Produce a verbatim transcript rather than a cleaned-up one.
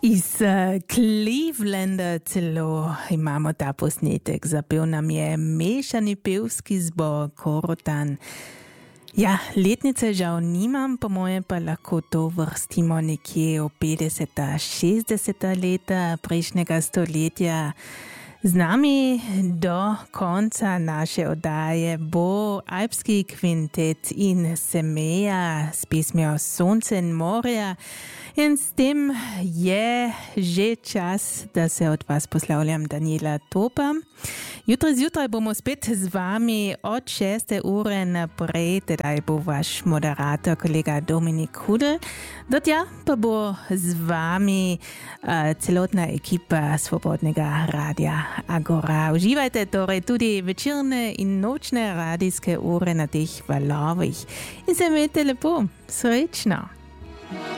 Iz Clevelanda celo imamo ta posnetek. Zapel nam je mešani pevski zbor Korotan. Ja, letnice žal nimam, po moje pa lahko to vrstimo nekje v petdeseta, šestdeseta leta prejšnjega stoletja. Z nami do konca naše oddaje bo alpski kvintet in Semeja s pesmijo Sonce in morja. In s tem je že čas, da se od vas poslavljam, Daniela Topa. Jutri zjutraj bomo spet z vami od šeste ure naprej, tedaj bo vaš moderator, kolega Dominik Hudl. Do tja pa bo z vami uh, celotna ekipa Svobodnega radia Agora. Uživajte torej tudi večerne in nočne radijske ure na teh valovih in se imejte lepo, srečno.